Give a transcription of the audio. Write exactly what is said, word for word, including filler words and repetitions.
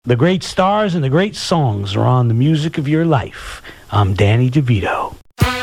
The great stars and the great songs are on the music of your life. I'm Danny DeVito.